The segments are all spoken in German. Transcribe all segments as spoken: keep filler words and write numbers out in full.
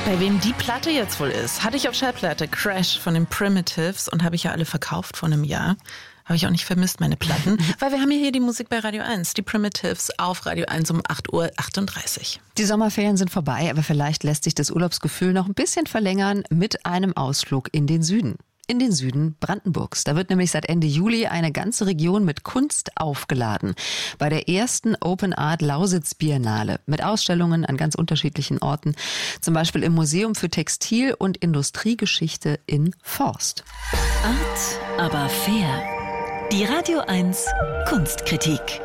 Bei wem die Platte jetzt wohl ist, hatte ich auf Schallplatte Crash von den Primitives und habe ich ja alle verkauft vor einem Jahr. Habe ich auch nicht vermisst, meine Platten, weil wir haben ja hier die Musik bei Radio eins, die Primitives auf Radio eins um acht Uhr achtunddreißig. Die Sommerferien sind vorbei, aber vielleicht lässt sich das Urlaubsgefühl noch ein bisschen verlängern mit einem Ausflug in den Süden. In den Süden Brandenburgs. Da wird nämlich seit Ende Juli eine ganze Region mit Kunst aufgeladen. Bei der ersten Open Art Lausitz Biennale mit Ausstellungen an ganz unterschiedlichen Orten. Zum Beispiel im Museum für Textil- und Industriegeschichte in Forst. Art, aber fair. Die Radio eins Kunstkritik.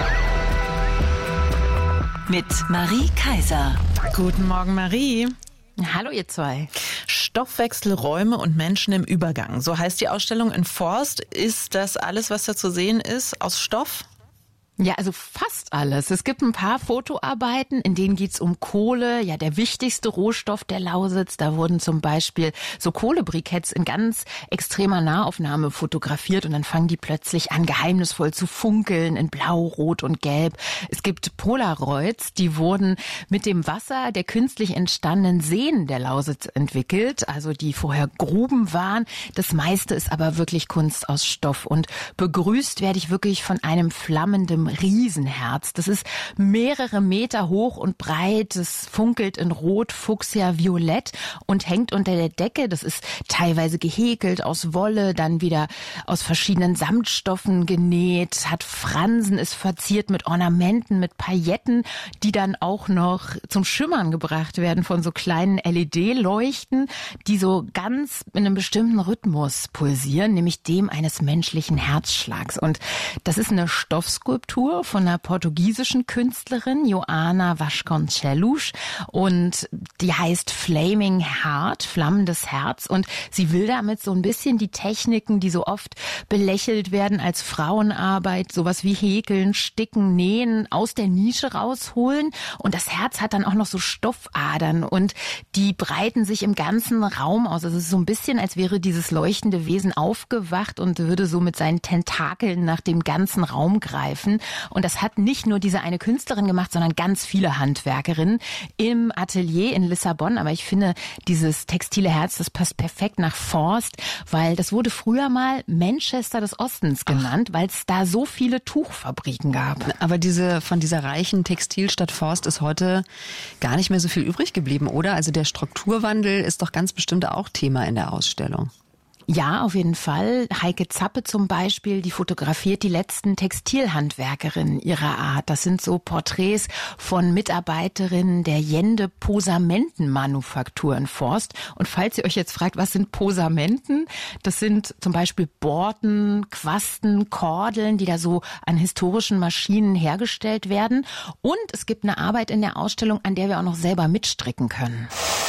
Mit Marie Kaiser. Guten Morgen, Marie. Hallo ihr zwei. Stoffwechsel, Räume und Menschen im Übergang. So heißt die Ausstellung in Forst. Ist das alles, was da zu sehen ist, aus Stoff? Ja, also fast alles. Es gibt ein paar Fotoarbeiten, in denen geht's um Kohle, ja der wichtigste Rohstoff der Lausitz. Da wurden zum Beispiel so Kohlebriketts in ganz extremer Nahaufnahme fotografiert und dann fangen die plötzlich an, geheimnisvoll zu funkeln in Blau, Rot und Gelb. Es gibt Polaroids, die wurden mit dem Wasser der künstlich entstandenen Seen der Lausitz entwickelt, also die vorher Gruben waren. Das meiste ist aber wirklich Kunst aus Stoff und begrüßt werde ich wirklich von einem flammenden Riesenherz. Das ist mehrere Meter hoch und breit. Es funkelt in Rot, Fuchsia, Violett und hängt unter der Decke. Das ist teilweise gehäkelt aus Wolle, dann wieder aus verschiedenen Samtstoffen genäht, hat Fransen, ist verziert mit Ornamenten, mit Pailletten, die dann auch noch zum Schimmern gebracht werden von so kleinen L E D-Leuchten, die so ganz in einem bestimmten Rhythmus pulsieren, nämlich dem eines menschlichen Herzschlags. Und das ist eine Stoffskulptur von einer portugiesischen Künstlerin, Joana Vasconcelos, und die heißt Flaming Heart, flammendes Herz, und sie will damit so ein bisschen die Techniken, die so oft belächelt werden als Frauenarbeit, sowas wie Häkeln, Sticken, Nähen, aus der Nische rausholen, und das Herz hat dann auch noch so Stoffadern und die breiten sich im ganzen Raum aus. Also es ist so ein bisschen, als wäre dieses leuchtende Wesen aufgewacht und würde so mit seinen Tentakeln nach dem ganzen Raum greifen. Und das hat nicht nur diese eine Künstlerin gemacht, sondern ganz viele Handwerkerinnen im Atelier in Lissabon. Aber ich finde, dieses textile Herz, das passt perfekt nach Forst, weil das wurde früher mal Manchester des Ostens genannt, weil es da so viele Tuchfabriken gab. Aber diese von dieser reichen Textilstadt Forst ist heute gar nicht mehr so viel übrig geblieben, oder? Also der Strukturwandel ist doch ganz bestimmt auch Thema in der Ausstellung. Ja, auf jeden Fall. Heike Zappe zum Beispiel, die fotografiert die letzten Textilhandwerkerinnen ihrer Art. Das sind so Porträts von Mitarbeiterinnen der Jende Posamentenmanufaktur in Forst. Und falls ihr euch jetzt fragt, was sind Posamenten? Das sind zum Beispiel Borten, Quasten, Kordeln, die da so an historischen Maschinen hergestellt werden. Und es gibt eine Arbeit in der Ausstellung, an der wir auch noch selber mitstricken können.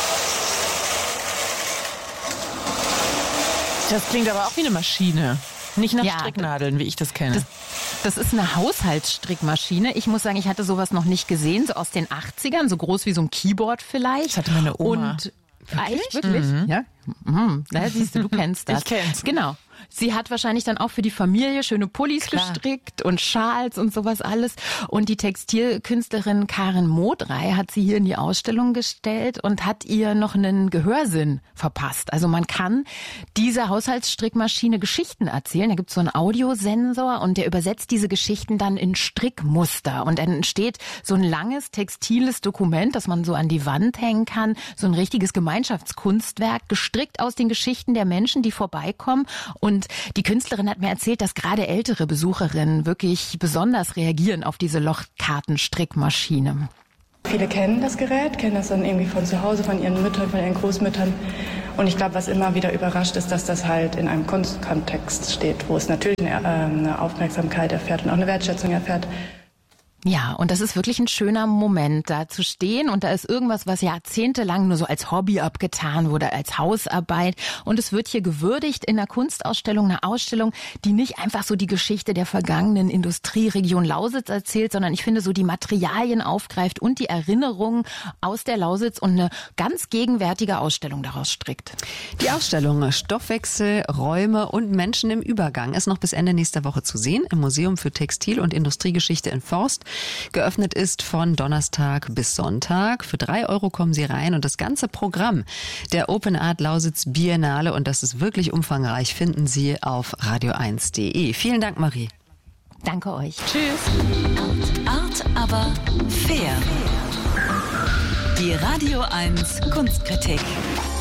Das klingt aber auch wie eine Maschine. Nicht nach ja, Stricknadeln, wie ich das kenne. Das, das ist eine Haushaltsstrickmaschine. Ich muss sagen, ich hatte sowas noch nicht gesehen, so aus den achtzigern, so groß wie so ein Keyboard vielleicht. Das hatte meine Oma. Und wirklich? Echt, wirklich? Mhm. Ja. Mhm. Na, siehst du, du kennst das. Ich kenn's. Genau. Sie hat wahrscheinlich dann auch für die Familie schöne Pullis Klar. gestrickt und Schals und sowas alles. Und die Textilkünstlerin Karin Modrey hat sie hier in die Ausstellung gestellt und hat ihr noch einen Gehörsinn verpasst. Also man kann dieser Haushaltsstrickmaschine Geschichten erzählen. Da gibt es so einen Audiosensor und der übersetzt diese Geschichten dann in Strickmuster. Und dann entsteht so ein langes textiles Dokument, das man so an die Wand hängen kann. So ein richtiges Gemeinschaftskunstwerk, gestrickt aus den Geschichten der Menschen, die vorbeikommen. Und die Künstlerin hat mir erzählt, dass gerade ältere Besucherinnen wirklich besonders reagieren auf diese Lochkartenstrickmaschine. Viele kennen das Gerät, kennen das dann irgendwie von zu Hause, von ihren Müttern, von ihren Großmüttern. Und ich glaube, was immer wieder überrascht ist, dass das halt in einem Kunstkontext steht, wo es natürlich eine, äh, eine Aufmerksamkeit erfährt und auch eine Wertschätzung erfährt. Ja, und das ist wirklich ein schöner Moment, da zu stehen, und da ist irgendwas, was jahrzehntelang nur so als Hobby abgetan wurde, als Hausarbeit, und es wird hier gewürdigt in einer Kunstausstellung, eine Ausstellung, die nicht einfach so die Geschichte der vergangenen Industrieregion Lausitz erzählt, sondern ich finde so die Materialien aufgreift und die Erinnerungen aus der Lausitz und eine ganz gegenwärtige Ausstellung daraus strickt. Die Ausstellung Stoffwechsel, Räume und Menschen im Übergang ist noch bis Ende nächster Woche zu sehen im Museum für Textil- und Industriegeschichte in Forst. Geöffnet ist von Donnerstag bis Sonntag. Für drei Euro kommen Sie rein und das ganze Programm der Open Art Lausitz Biennale, und das ist wirklich umfangreich, finden Sie auf radio eins punkt de. Vielen Dank, Marie. Danke euch. Tschüss. Art, aber fair. Die Radio eins Kunstkritik.